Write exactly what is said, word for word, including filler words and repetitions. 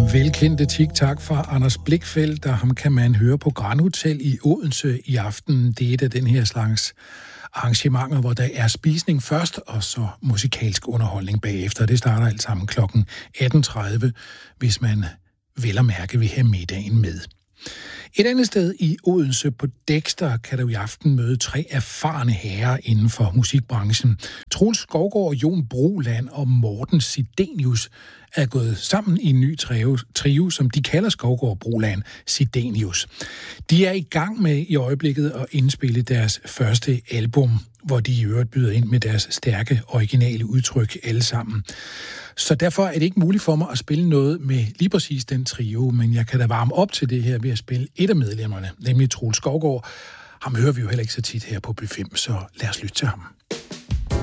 velkendte TikTok fra Anders Blichfeldt, der ham kan man høre på Grand Hotel i Odense i aften. Det er et af den her slags arrangementer, hvor der er spisning først, og så musikalsk underholdning bagefter. Det starter alt sammen klokken atten tredive, hvis man vel at mærke vil have middagen med. Et andet sted i Odense på Dexter kan du i aften møde tre erfarne herrer inden for musikbranchen. Troels Skovgaard, Jon Broland og Morten Sidenius er gået sammen i en ny trio, trio som de kalder Skovgaard, Broland, Sidenius. De er i gang med i øjeblikket at indspille deres første album, hvor de i øvrigt byder ind med deres stærke, originale udtryk alle sammen. Så derfor er det ikke muligt for mig at spille noget med lige præcis den trio, men jeg kan da varme op til det her ved at spille et af medlemmerne, nemlig Troels Skovgaard. Ham hører vi jo heller ikke så tit her på B fem, så lad os lytte til ham.